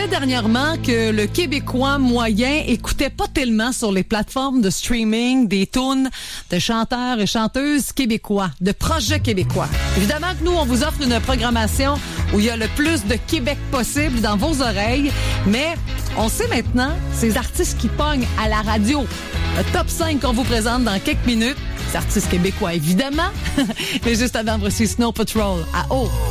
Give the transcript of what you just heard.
disait dernièrement que le Québécois moyen écoutait pas tellement sur les plateformes de streaming des tunes de chanteurs et chanteuses québécois, de projets québécois. Évidemment que nous, on vous offre une programmation où il y a le plus de Québec possible dans vos oreilles, mais on sait maintenant ces artistes qui pognent à la radio. Le top 5 qu'on vous présente dans quelques minutes, ces artistes québécois évidemment, mais juste avant, voici Snow Patrol à haut.